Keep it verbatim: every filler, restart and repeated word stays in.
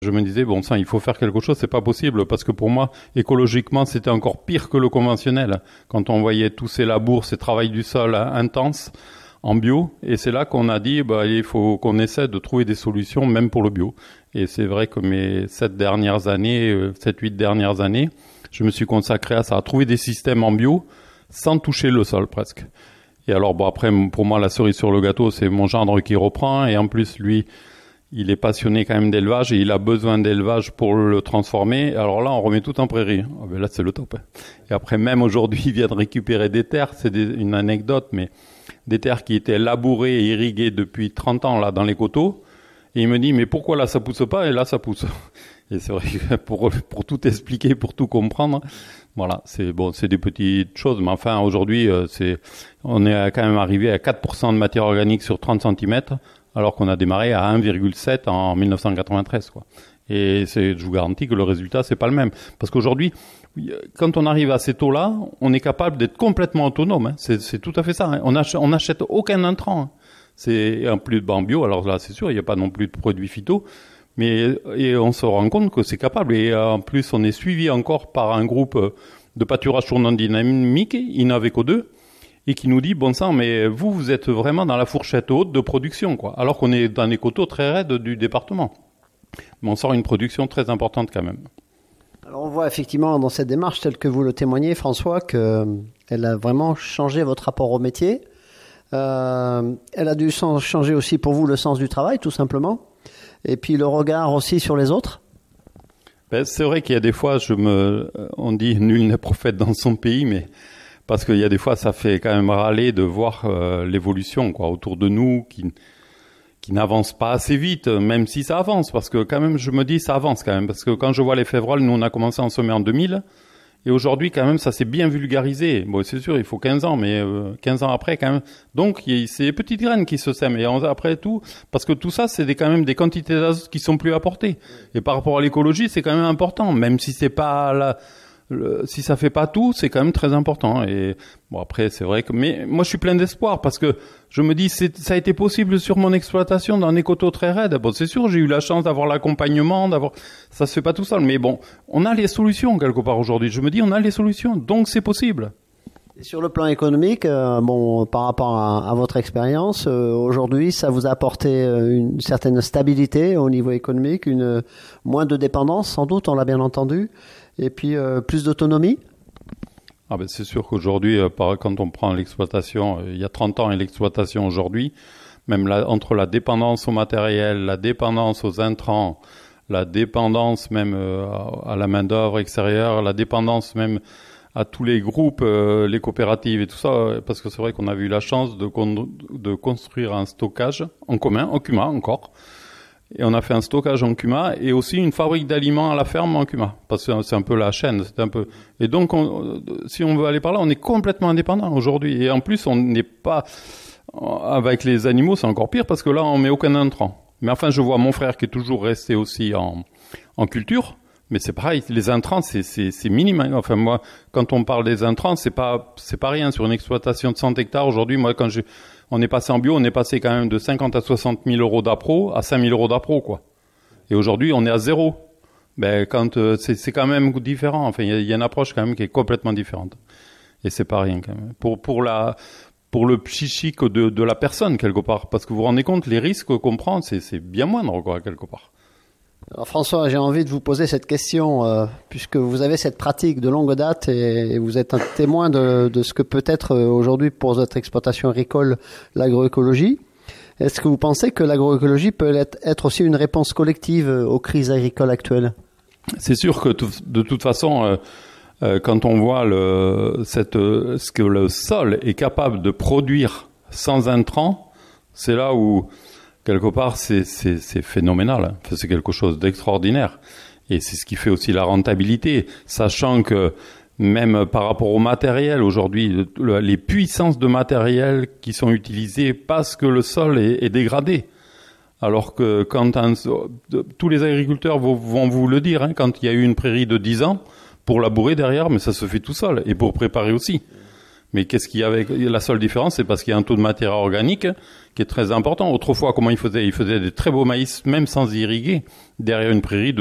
Je me disais, bon sang, il faut faire quelque chose, c'est pas possible, parce que pour moi, écologiquement, c'était encore pire que le conventionnel. Quand on voyait tous ces labours, ces travails du sol intenses en bio, et c'est là qu'on a dit, bah, il faut qu'on essaie de trouver des solutions, même pour le bio. Et c'est vrai que mes sept dernières années, sept, huit dernières années, je me suis consacré à ça, à trouver des systèmes en bio, sans toucher le sol presque. Et alors, bon, après, pour moi, la cerise sur le gâteau, c'est mon gendre qui reprend, et en plus, lui, il est passionné quand même d'élevage et il a besoin d'élevage pour le transformer. Alors là, on remet tout en prairie. Oh ben là, c'est le top. Et après, même aujourd'hui, il vient de récupérer des terres. C'est des, une anecdote, mais des terres qui étaient labourées et irriguées depuis trente ans là dans les coteaux. Et il me dit, mais pourquoi là ça pousse pas et là ça pousse? Et c'est vrai que pour pour tout expliquer, pour tout comprendre, voilà, c'est bon, c'est des petites choses. Mais enfin, aujourd'hui, c'est on est quand même arrivé à quatre pour cent de matière organique sur trente centimètres. Alors qu'on a démarré à un virgule sept en mille neuf cent quatre-vingt-treize, quoi. Et c'est, je vous garantis que le résultat, c'est pas le même. Parce qu'aujourd'hui, quand on arrive à ces taux-là, on est capable d'être complètement autonome, hein. C'est, c'est tout à fait ça, hein. On achète, on n'achète aucun intrant, hein. C'est un plus de en bio, alors là, c'est sûr, il n'y a pas non plus de produits phyto. Mais, et on se rend compte que c'est capable. Et en plus, on est suivi encore par un groupe de pâturage tournant dynamique, Inaveco deux, et qui nous dit, bon sang, mais vous, vous êtes vraiment dans la fourchette haute de production, quoi. Alors qu'on est dans les coteaux très raides du département. Mais on sort une production très importante quand même. Alors on voit effectivement dans cette démarche, telle que vous le témoignez, François, qu'elle a vraiment changé votre rapport au métier. Euh, elle a dû changer aussi pour vous le sens du travail, tout simplement. Et puis le regard aussi sur les autres. Ben, c'est vrai qu'il y a des fois, je me, on dit nul n'est prophète dans son pays, mais parce qu'il y a des fois, ça fait quand même râler de voir euh, l'évolution, quoi, autour de nous, qui qui n'avance pas assez vite, même si ça avance, parce que quand même, je me dis, ça avance quand même, parce que quand je vois les févroles, nous on a commencé à en semer en deux mille, et aujourd'hui quand même, ça s'est bien vulgarisé. Bon, c'est sûr, il faut quinze ans, mais euh, quinze ans après quand même. Donc, il y a ces petites graines qui se sèment, et on, après tout, parce que tout ça, c'est des, quand même des quantités d'azote qui sont plus apportées. Et par rapport à l'écologie, c'est quand même important, même si c'est pas la Le, si ça fait pas tout, c'est quand même très important. Et bon, après, c'est vrai que, mais moi, je suis plein d'espoir parce que je me dis, c'est, ça a été possible sur mon exploitation dans des coteaux très raides. Bon, c'est sûr, j'ai eu la chance d'avoir l'accompagnement, d'avoir, ça se fait pas tout seul. Mais bon, on a les solutions quelque part aujourd'hui. Je me dis, on a les solutions, donc c'est possible. Et sur le plan économique, euh, bon, par rapport à, à votre expérience, euh, aujourd'hui, ça vous a apporté une certaine stabilité au niveau économique, une moins de dépendance, sans doute, on l'a bien entendu. Et puis, euh, plus d'autonomie? Ah ben c'est sûr qu'aujourd'hui, euh, par, quand on prend l'exploitation, euh, il y a trente ans et l'exploitation aujourd'hui, même la, entre la dépendance au matériel, la dépendance aux intrants, la dépendance même euh, à, à la main-d'œuvre extérieure, la dépendance même à tous les groupes, euh, les coopératives et tout ça, parce que c'est vrai qu'on a eu la chance de, con- de construire un stockage en commun, en Cuma encore. Et on a fait un stockage en Cuma et aussi une fabrique d'aliments à la ferme en Cuma. Parce que c'est un peu la chaîne, c'est un peu. Et donc, on, si on veut aller par là, on est complètement indépendant aujourd'hui. Et en plus, on n'est pas, avec les animaux, c'est encore pire parce que là, on met aucun intrant. Mais enfin, je vois mon frère qui est toujours resté aussi en, en culture. Mais c'est pareil, les intrants, c'est, c'est, c'est minime. Enfin, moi, quand on parle des intrants, c'est pas, c'est pas rien. Sur une exploitation de cent hectares, aujourd'hui, moi, quand j'ai, on est passé en bio, on est passé quand même de cinquante à soixante mille euros d'appro à cinq mille euros d'appro, quoi. Et aujourd'hui, on est à zéro. Ben, quand, euh, c'est, c'est quand même différent. Enfin, il y, y a une approche quand même qui est complètement différente. Et c'est pas rien, quand même. Pour, pour la, pour le psychique de, de la personne, quelque part. Parce que vous vous rendez compte, les risques qu'on prend, c'est, c'est bien moindre, quoi, quelque part. Alors François, j'ai envie de vous poser cette question, euh, puisque vous avez cette pratique de longue date et, et vous êtes un témoin de, de ce que peut être euh, aujourd'hui pour votre exploitation agricole l'agroécologie. Est-ce que vous pensez que l'agroécologie peut être, être aussi une réponse collective aux crises agricoles actuelles? C'est sûr que tout, de toute façon, euh, euh, quand on voit le, cette, euh, ce que le sol est capable de produire sans intrants, c'est là où quelque part, c'est, c'est, c'est phénoménal. Enfin, c'est quelque chose d'extraordinaire. Et c'est ce qui fait aussi la rentabilité. Sachant que même par rapport au matériel, aujourd'hui, le, les puissances de matériel qui sont utilisées parce que le sol est, est dégradé. Alors que quand un, tous les agriculteurs vont, vont vous le dire, hein, quand il y a eu une prairie de dix ans, pour labourer derrière, mais ça se fait tout seul. Et pour préparer aussi. Mais qu'est-ce qu'il y avait? La seule différence, c'est parce qu'il y a un taux de matière organique qui est très important. Autrefois, comment ils faisaient? Ils faisaient des très beaux maïs, même sans irriguer, derrière une prairie de